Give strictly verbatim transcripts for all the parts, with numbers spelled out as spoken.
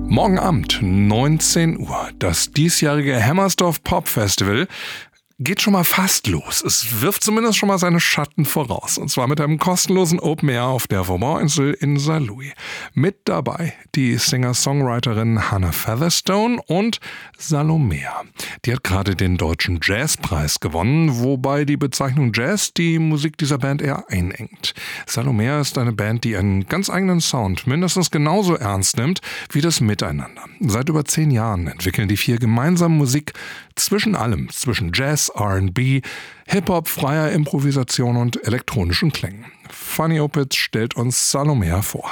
Morgen Abend, neunzehn Uhr, das diesjährige Hammersdorf Pop Festival geht schon mal fast los. Es wirft zumindest schon mal seine Schatten voraus. Und zwar mit einem kostenlosen Open Air auf der Vauban-Insel in Saarlouis. Mit dabei die Singer-Songwriterin Hannah Featherstone und Salomea. Die hat gerade den Deutschen Jazzpreis gewonnen, wobei die Bezeichnung Jazz die Musik dieser Band eher einengt. Salomea ist eine Band, die einen ganz eigenen Sound mindestens genauso ernst nimmt wie das Miteinander. Seit über zehn Jahren entwickeln die vier gemeinsam Musik zwischen allem, zwischen Jazz, R and B, Hip-Hop, freier Improvisation und elektronischen Klängen. Funny Opitz stellt uns Salomea vor.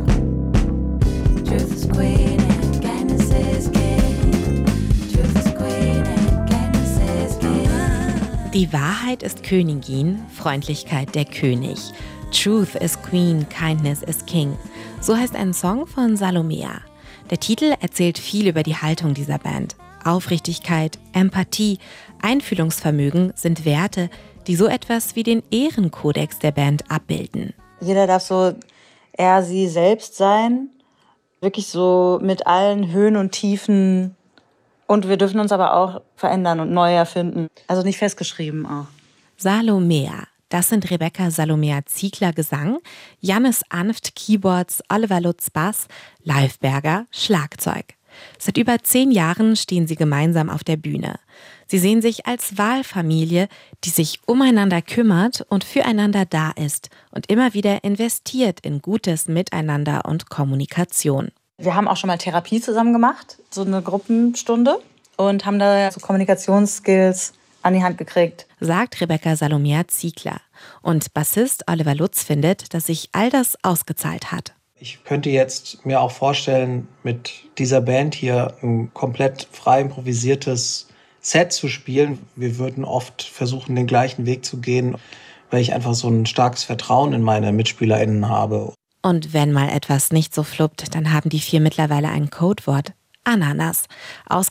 Die Wahrheit ist Königin, Freundlichkeit der König. Truth is Queen, Kindness is King. So heißt ein Song von Salomea. Der Titel erzählt viel über die Haltung dieser Band. Aufrichtigkeit, Empathie, Einfühlungsvermögen sind Werte, die so etwas wie den Ehrenkodex der Band abbilden. Jeder darf so er sie selbst sein, wirklich so mit allen Höhen und Tiefen. Und wir dürfen uns aber auch verändern und neu erfinden. Also nicht festgeschrieben auch. Salomea, das sind Rebecca Salomea Ziegler Gesang, Jannis Anft Keyboards, Oliver Lutz Bass, Leifberger Schlagzeug. Seit über zehn Jahren stehen sie gemeinsam auf der Bühne. Sie sehen sich als Wahlfamilie, die sich umeinander kümmert und füreinander da ist und immer wieder investiert in gutes Miteinander und Kommunikation. Wir haben auch schon mal Therapie zusammen gemacht, so eine Gruppenstunde, und haben da so Kommunikationsskills an die Hand gekriegt. Sagt Rebecca Salomea Ziegler. Und Bassist Oliver Lutz findet, dass sich all das ausgezahlt hat. Ich könnte jetzt mir auch vorstellen, mit dieser Band hier ein komplett frei improvisiertes Set zu spielen. Wir würden oft versuchen, den gleichen Weg zu gehen, weil ich einfach so ein starkes Vertrauen in meine MitspielerInnen habe. Und wenn mal etwas nicht so fluppt, dann haben die vier mittlerweile ein Codewort: Ananas. Aus